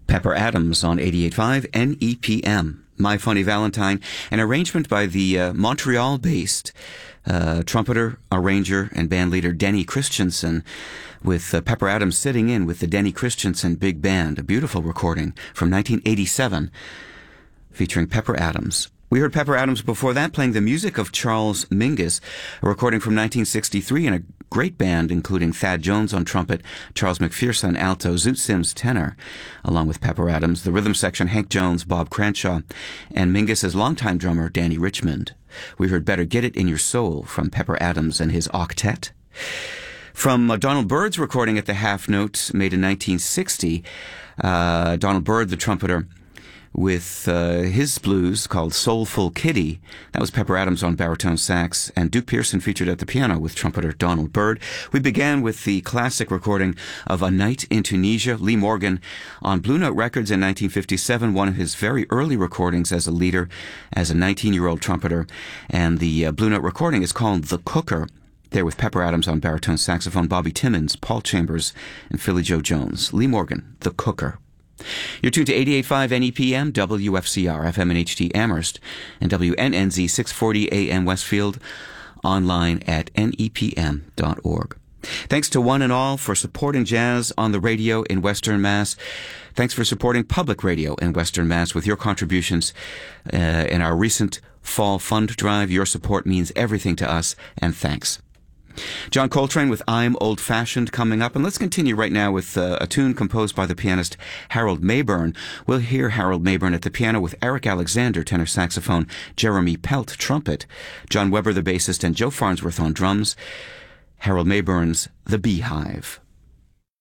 Pepper Adams on 88.5 NEPM. My Funny Valentine, an arrangement by the Montreal-based trumpeter, arranger, and bandleader Denny Christensen, with Pepper Adams sitting in with the Denny Christensen Big Band, a beautiful recording from 1987 featuring Pepper Adams. We heard Pepper Adams before that playing the music of Charles Mingus, a recording from 1963, and a great band including Thad Jones on trumpet, Charles McPherson alto, Zoot Sims tenor, along with Pepper Adams, the rhythm section Hank Jones, Bob Cranshaw, and Mingus's longtime drummer Danny Richmond. We heard Better Get It in Your Soul from Pepper Adams and his octet. From Donald Byrd's recording at the Half Note, made in 1960, Donald Byrd, the trumpeter, with his blues called Soulful Kitty. That was Pepper Adams on baritone sax, and Duke Pearson featured at the piano with trumpeter Donald Byrd. We began with the classic recording of A Night in Tunisia, Lee Morgan, on Blue Note Records in 1957, one of his very early recordings as a leader, as a 19-year-old trumpeter. And the Blue Note recording is called The Cooker. There with Pepper Adams on baritone saxophone, Bobby Timmons, Paul Chambers, and Philly Joe Jones. Lee Morgan, The Cooker. You're tuned to 88.5 NEPM, WFCR, FM and HD Amherst, and WNNZ 640 AM Westfield, online at nepm.org. Thanks to one and all for supporting jazz on the radio in Western Mass. Thanks for supporting public radio in Western Mass with your contributions in our recent fall fund drive. Your support means everything to us, and thanks. John Coltrane with I'm Old Fashioned coming up, and let's continue right now with a tune composed by the pianist Harold Mayburn. We'll hear Harold Mayburn at the piano with Eric Alexander, tenor saxophone, Jeremy Pelt, trumpet, John Weber, the bassist, and Joe Farnsworth on drums. Harold Mayburn's The Beehive.